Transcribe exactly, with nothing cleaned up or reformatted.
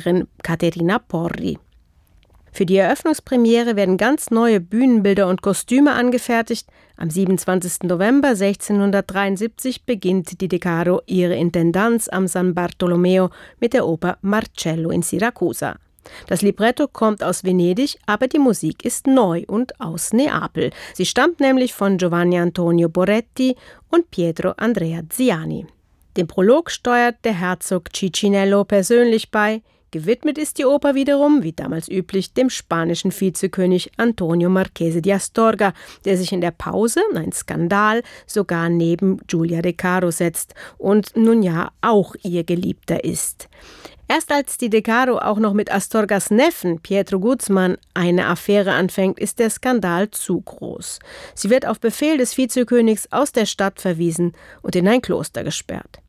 Schauspielerin Caterina Porri. Für die Eröffnungspremiere werden ganz neue Bühnenbilder und Kostüme angefertigt. Am siebenundzwanzigsten November sechzehnhundertdreiundsiebzig beginnt die Decaro ihre Intendanz am San Bartolomeo mit der Oper Marcello in Siracusa. Das Libretto kommt aus Venedig, aber die Musik ist neu und aus Neapel. Sie stammt nämlich von Giovanni Antonio Boretti und Pietro Andrea Ziani. Den Prolog steuert der Herzog Cicinello persönlich bei. Gewidmet ist die Oper wiederum, wie damals üblich, dem spanischen Vizekönig Antonio Marchese di Astorga, der sich in der Pause, ein Skandal, sogar neben Giulia Decaro setzt und nun ja auch ihr Geliebter ist. Erst als die Decaro auch noch mit Astorgas Neffen, Pietro Guzman, eine Affäre anfängt, ist der Skandal zu groß. Sie wird auf Befehl des Vizekönigs aus der Stadt verwiesen und in ein Kloster gesperrt.